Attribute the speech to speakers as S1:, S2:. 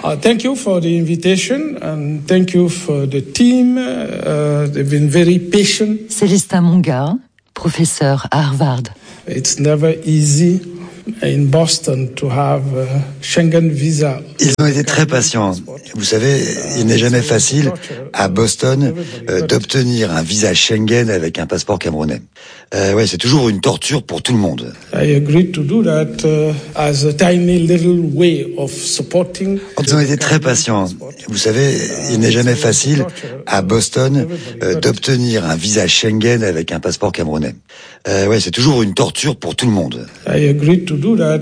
S1: Thank you for the invitation and thank you for the team. They've been very patient.
S2: Célestin Monga, professeur à Harvard.
S1: It's never easy in Boston to have a Schengen visa.
S3: Ils ont été très patients. Vous savez, il n'est jamais facile à Boston d'obtenir un visa Schengen avec un passeport camerounais. Ouais, c'est toujours une torture pour tout le monde.
S1: I agreed to do that as a tiny little way of supporting.
S3: Ils ont été très patients. Vous savez, il n'est jamais facile à Boston d'obtenir un visa Schengen avec un passeport camerounais. Ouais, c'est toujours une torture pour tout le monde.
S1: I agreed to do that